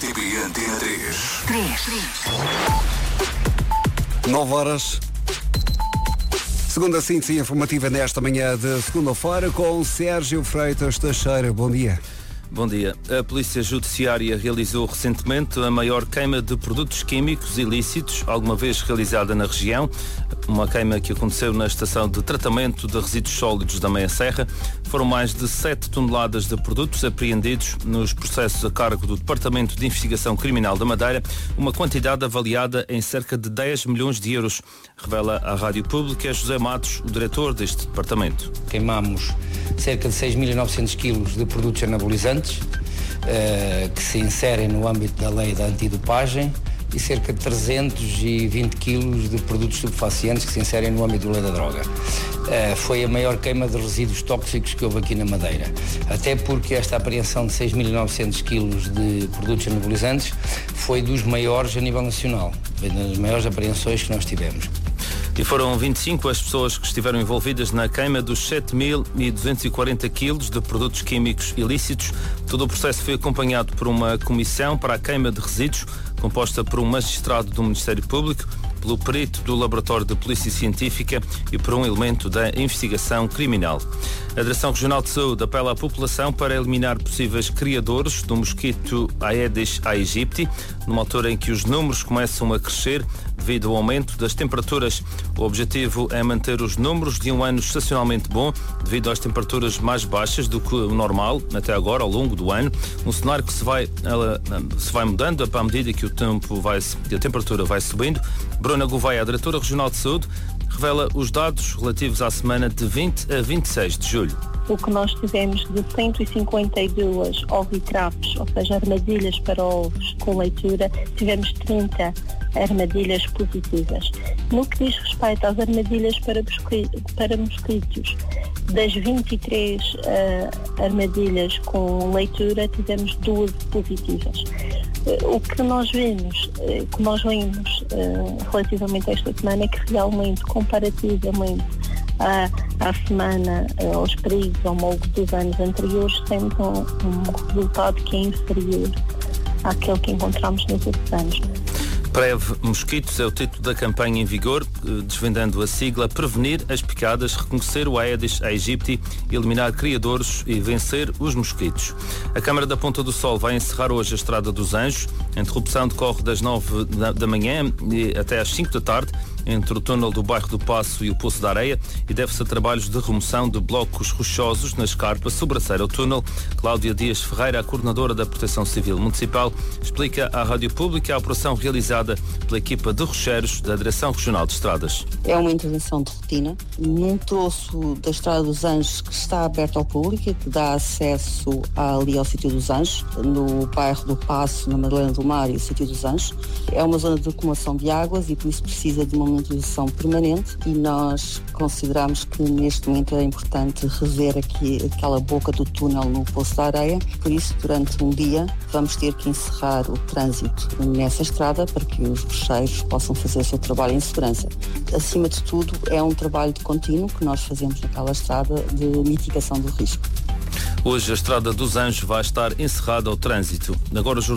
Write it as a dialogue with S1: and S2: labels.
S1: RTP Antena 3.
S2: 9 horas. Segunda síntese informativa nesta manhã de segunda-feira com Sérgio Freitas Teixeira. Bom dia.
S3: Bom dia. A Polícia Judiciária realizou recentemente a maior queima de produtos químicos ilícitos alguma vez realizada na região. Uma queima que aconteceu na estação de tratamento de resíduos sólidos da Meia Serra. Foram mais de 7 toneladas de produtos apreendidos nos processos a cargo do Departamento de Investigação Criminal da Madeira, uma quantidade avaliada em cerca de 10 milhões de euros, revela à Rádio Pública José Matos, o diretor deste departamento.
S4: Queimamos cerca de 6.900 quilos de produtos anabolizantes que se inserem no âmbito da lei da antidopagem e cerca de 320 quilos de produtos estupefacientes que se inserem no âmbito da lei da droga. Foi a maior queima de resíduos tóxicos que houve aqui na Madeira, até porque esta apreensão de 6.900 quilos de produtos anabolizantes foi dos maiores a nível nacional, foi das maiores apreensões que nós tivemos.
S3: E foram 25 as pessoas que estiveram envolvidas na queima dos 7.240 quilos de produtos químicos ilícitos. Todo o processo foi acompanhado por uma comissão para a queima de resíduos, composta por um magistrado do Ministério Público, pelo perito do Laboratório de Polícia Científica e por um elemento da investigação criminal. A Direção Regional de Saúde apela à população para eliminar possíveis criadores do mosquito Aedes aegypti, numa altura em que os números começam a crescer devido ao aumento das temperaturas. O objetivo é manter os números de um ano estacionalmente bom, devido às temperaturas mais baixas do que o normal até agora, ao longo do ano. Um cenário que se vai mudando à medida que a temperatura vai subindo. Bruna Gouveia, a diretora regional de saúde, revela os dados relativos à semana de 20 a 26 de julho.
S5: O que nós tivemos de 152 ovitraps, ou seja, armadilhas para ovos com leitura, tivemos 30 armadilhas positivas. No que diz respeito às armadilhas para mosquitos, das 23 armadilhas com leitura, tivemos 12 positivas. O que nós vemos, relativamente a esta semana, é que realmente, comparativamente à semana, aos períodos ao longo dos anos anteriores, temos um resultado que é inferior àquele que encontramos nos outros anos.
S3: Preve Mosquitos é o título da campanha em vigor, desvendando a sigla Prevenir as picadas, reconhecer o Aedes aegypti, eliminar criadores e vencer os mosquitos. A Câmara da Ponta do Sol vai encerrar hoje a Estrada dos Anjos. A interrupção decorre das 9 da manhã e até às 5 da tarde, entre o túnel do Bairro do Paço e o Poço da Areia, e deve-se a trabalhos de remoção de blocos rochosos na escarpa sobranceira ao túnel. Cláudia Dias Ferreira, a coordenadora da Proteção Civil Municipal, explica à Rádio Pública a operação realizada pela equipa de rocheiros da Direção Regional de Estradas.
S6: É uma intervenção de rotina num troço da Estrada dos Anjos que está aberto ao público e que dá acesso ali ao Sítio dos Anjos, no Bairro do Paço, na Madalena do Mar e o Sítio dos Anjos. É uma zona de acumulação de águas e por isso precisa de uma manutenção permanente, e nós consideramos que neste momento é importante rever aquela boca do túnel no Poço da Areia. Por isso, durante um dia, vamos ter que encerrar o trânsito nessa estrada para que os rocheiros possam fazer o seu trabalho em segurança. Acima de tudo, é um trabalho de contínuo que nós fazemos naquela estrada de mitigação do risco.
S3: Hoje a Estrada dos Anjos vai estar encerrada ao trânsito. Agora